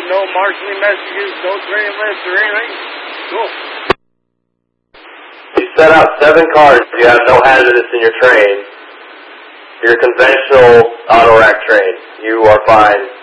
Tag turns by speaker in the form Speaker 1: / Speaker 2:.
Speaker 1: with no marshalling messages, no train lists or anything? Cool.
Speaker 2: You set out 7 cars. You have no hazardous in your train. Your conventional auto rack train. You are fine.